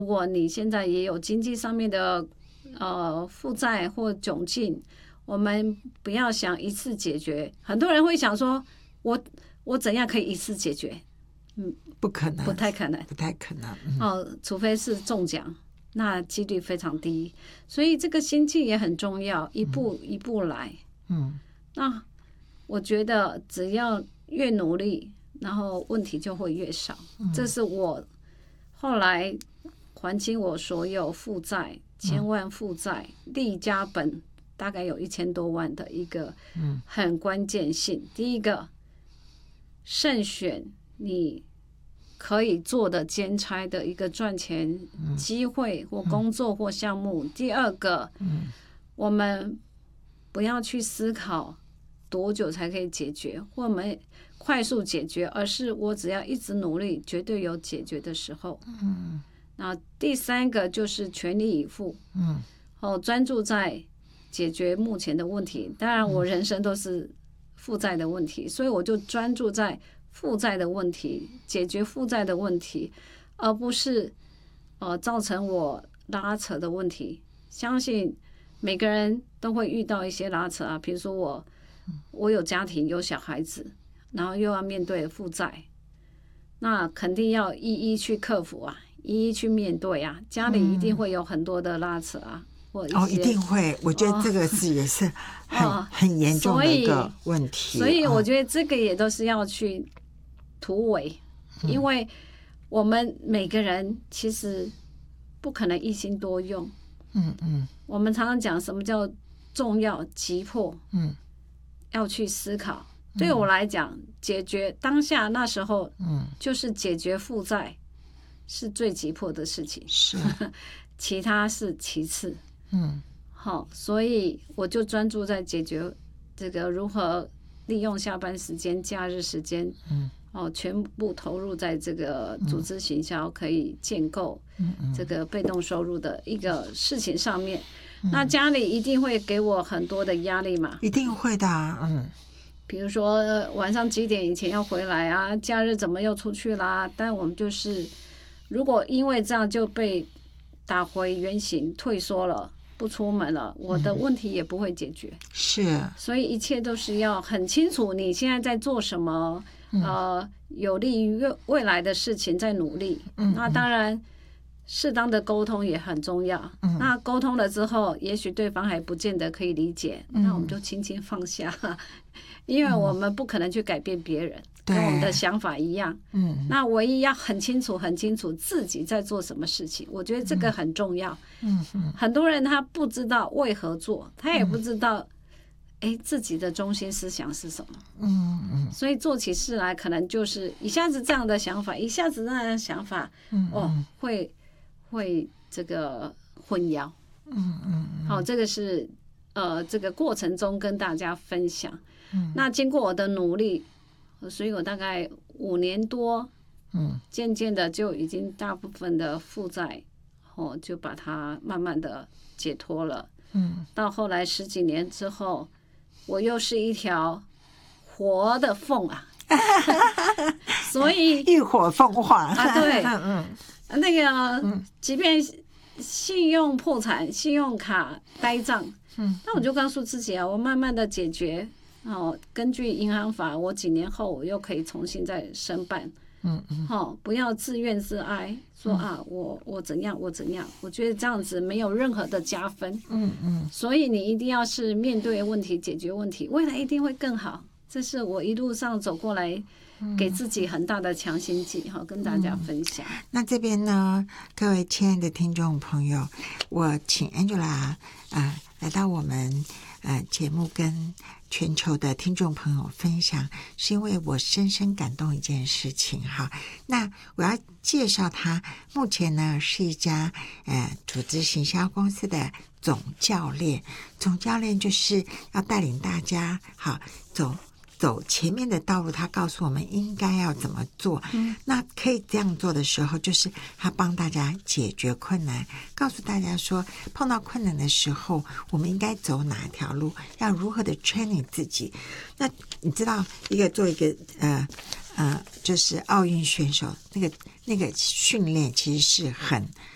如果你现在也有经济上面的负债或窘境，我们不要想一次解决。很多人会想说，我怎样可以一次解决？ 不可能， 不太可能， 不太可能。 除非是中奖，那几率非常低。所以这个心境也很重要，一步一步来。那我觉得只要越努力，然后问题就会越少。这是我后来还清我所有负债，1000万负债，立家本大概有1000多万的一个很关键性。第一个，慎选你可以做的兼差的一个赚钱机会或工作或项目。第二个，我们不要去思考多久才可以解决，或我们快速解决，而是我只要一直努力，绝对有解决的时候。那第三个就是全力以赴，专注在解决目前的问题。当然，我人生都是负债的问题，所以我就专注在负债的问题，解决负债的问题，而不是造成我拉扯的问题。相信每个人都会遇到一些拉扯啊，比如说我有家庭有小孩子，然后又要面对负债，那肯定要一一去克服啊，一一去面对啊，家里一定会有很多的拉扯啊，或一些一定会。我觉得这个是也是很严重的一个问题。 所以我觉得这个也都是要去突围，因为我们每个人其实不可能一心多用。我们常常讲什么叫重要急迫，要去思考。对我来讲，解决当下那时候，就是解决负债是最急迫的事情， 是其他是其次。好，所以我就专注在解决这个如何利用下班时间、假日时间，全部投入在这个组织行销，可以建构这个被动收入的一个事情上面。那家里一定会给我很多的压力嘛？ 一定会的。 比如说晚上几点以前要回来啊，假日怎么又出去啦？但我们就是如果因为这样就被打回原形，退缩了，不出门了，我的问题也不会解决。 是， 所以一切都是要很清楚你现在在做什么，有利于未来的事情在努力。那当然适当的沟通也很重要。那沟通了之后，也许对方还不见得可以理解，那我们就轻轻放下，因为我们不可能去改变别人，跟我们的想法一样。那唯一要很清楚自己在做什么事情，我觉得这个很重要。很多人他不知道为何做，他也不知道自己的中心思想是什么。所以做起事来可能就是一下子这样的想法，一下子那样的想法，会这个混淆。好，这个是这个过程中跟大家分享。那经过我的努力，所以我大概5年多，渐渐的就已经大部分的负债，就把它慢慢的解脱了。到后来10几年之后，我又是一条活的凤啊，所以浴火凤凰啊，对，那个即便信用破产、信用卡呆账，那我就告诉自己啊，我慢慢的解决。根据银行法，我几年后我又可以重新再申办。不要自怨自哀，说我怎样，我觉得这样子没有任何的加分。所以你一定要是面对问题，解决问题，未来一定会更好。这是我一路上走过来给自己很大的强心剂，跟大家分享。 那这边呢，各位亲爱的听众朋友，我请 Angela 来到我们节目跟全球的听众朋友分享，是因为我深深感动一件事情哈。那我要介绍他，目前呢是一家组织行销公司的总教练。总教练就是要带领大家走前面的道路，他告诉我们应该要怎么做。那可以这样做的时候，就是他帮大家解决困难，告诉大家说碰到困难的时候我们应该走哪条路，要如何的 training 自己。那你知道做一个就是奥运选手那个训练其实是